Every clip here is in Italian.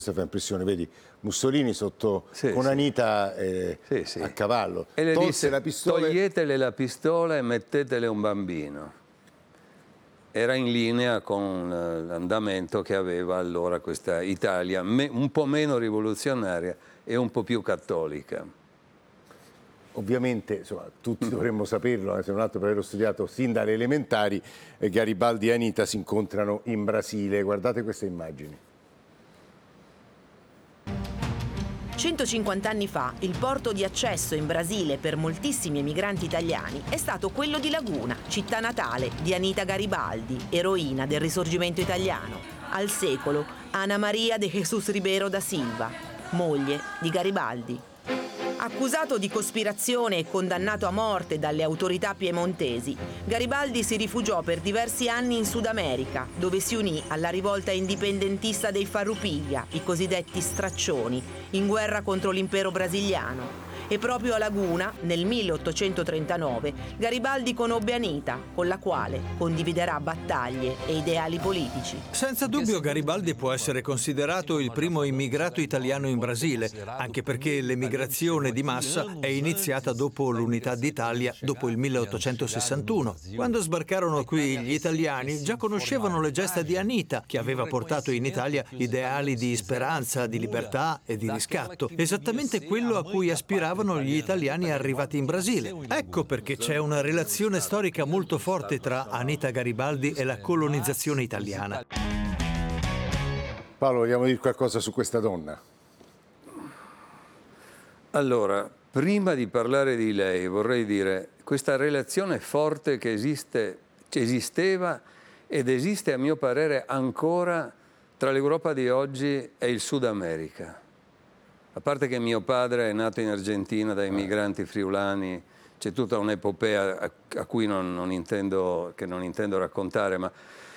Questa fa impressione, vedi Mussolini sotto con Anita a cavallo. E le tolse disse, la pistola. toglietele la pistola e mettetele un bambino. Era in linea con l'andamento che aveva allora questa Italia, un po' meno rivoluzionaria e un po' più cattolica. Ovviamente, insomma, tutti dovremmo saperlo, se non altro per averlo studiato sin dalle elementari, Garibaldi e Anita si incontrano in Brasile. Guardate queste immagini. 150 anni fa il porto di accesso in Brasile per moltissimi emigranti italiani è stato quello di Laguna, città natale di Anita Garibaldi, eroina del Risorgimento italiano. Al secolo Ana Maria de Jesus Ribeiro da Silva, moglie di Garibaldi. Accusato di cospirazione e condannato a morte dalle autorità piemontesi, Garibaldi si rifugiò per diversi anni in Sud America, dove si unì alla rivolta indipendentista dei Farroupilha, i cosiddetti straccioni, in guerra contro l'impero brasiliano. E proprio a Laguna, nel 1839, Garibaldi conobbe Anita, con la quale condividerà battaglie e ideali politici. Senza dubbio Garibaldi può essere considerato il primo immigrato italiano in Brasile, anche perché l'emigrazione di massa è iniziata dopo l'unità d'Italia, dopo il 1861. Quando sbarcarono qui gli italiani già conoscevano le gesta di Anita, che aveva portato in Italia ideali di speranza, di libertà e di riscatto, esattamente quello a cui aspiravano gli italiani arrivati in Brasile. Ecco perché c'è una relazione storica molto forte tra Anita Garibaldi e la colonizzazione italiana. Paolo, vogliamo dire qualcosa su questa donna? Allora, prima di parlare di lei, vorrei dire questa relazione forte che esisteva ed esiste a mio parere ancora tra l'Europa di oggi e il Sud America. A parte che mio padre è nato in Argentina dai migranti friulani, c'è tutta un'epopea a cui non intendo raccontare, ma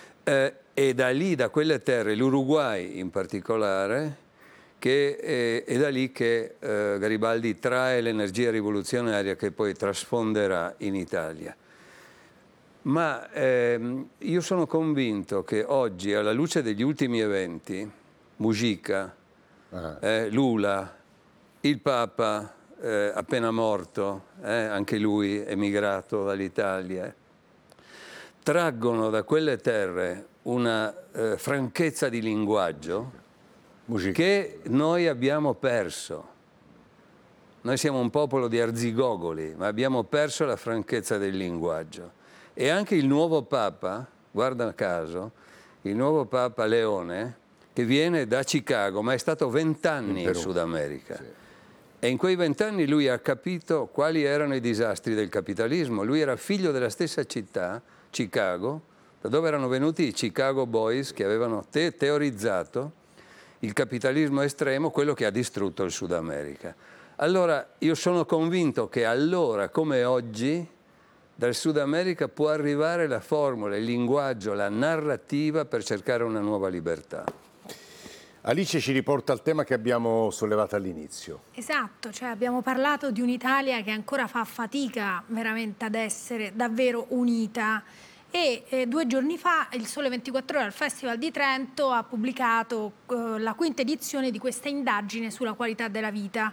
è da lì, da quelle terre, l'Uruguay in particolare, che è da lì che Garibaldi trae l'energia rivoluzionaria che poi trasfonderà in Italia. Ma io sono convinto che oggi, alla luce degli ultimi eventi, Mujica, Lula, il Papa appena morto, anche lui emigrato dall'Italia, traggono da quelle terre una franchezza di linguaggio che noi abbiamo perso. Noi siamo un popolo di arzigogoli, ma abbiamo perso la franchezza del linguaggio. E anche il nuovo Papa, guarda caso, il nuovo Papa Leone, che viene da Chicago, ma è stato 20 anni in Sud America. Sì. E in quei 20 anni lui ha capito quali erano i disastri del capitalismo. Lui era figlio della stessa città, Chicago, da dove erano venuti i Chicago Boys che avevano teorizzato il capitalismo estremo, quello che ha distrutto il Sud America. Allora, io sono convinto che allora, come oggi, dal Sud America può arrivare la formula, il linguaggio, la narrativa per cercare una nuova libertà. Alice ci riporta al tema che abbiamo sollevato all'inizio. Esatto, cioè abbiamo parlato di un'Italia che ancora fa fatica veramente ad essere davvero unita e 2 giorni fa il Sole 24 Ore al Festival di Trento ha pubblicato la 5ª edizione di questa indagine sulla qualità della vita.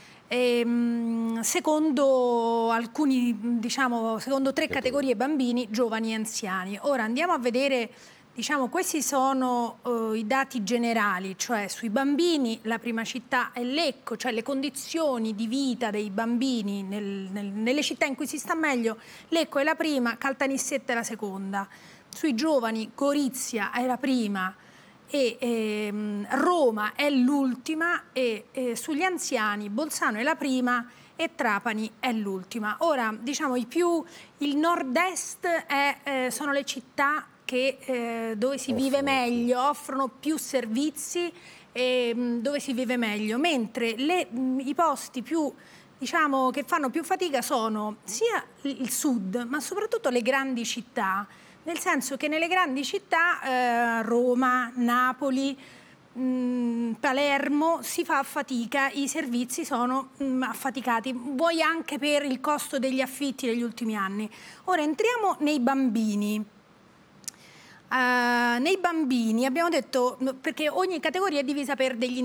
Secondo alcuni, secondo 3 categorie: bambini, giovani e anziani. Ora andiamo a vedere. Questi sono i dati generali, cioè sui bambini la prima città è Lecco, cioè le condizioni di vita dei bambini nelle città in cui si sta meglio. Lecco è la prima, Caltanissetta è la seconda. Sui giovani Gorizia è la prima e Roma è l'ultima e sugli anziani Bolzano è la prima e Trapani è l'ultima. Ora, il nord-est sono le città che dove si vive meglio, offrono più servizi e dove si vive meglio, mentre i posti più, che fanno più fatica sono sia il sud, ma soprattutto le grandi città, nel senso che nelle grandi città, Roma, Napoli, Palermo, si fa fatica, i servizi sono affaticati, vuoi anche per il costo degli affitti degli ultimi anni. Ora entriamo nei bambini. Nei bambini abbiamo detto, perché ogni categoria è divisa per degli